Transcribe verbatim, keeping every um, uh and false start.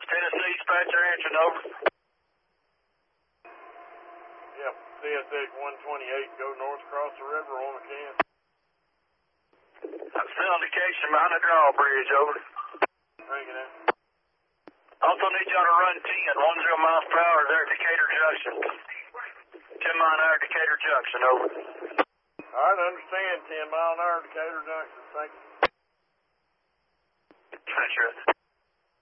Tennessee dispatcher answering over. Yeah, C S X one twenty-eight, go north across the river on the can. I'm still indication behind the drawbridge, over. Bring it in. Also need y'all to run ten, one zero miles per hour there at Decatur Junction. ten mile an hour Decatur Junction, over. All right, understand, ten mile an hour Decatur Junction, thank you. That's right.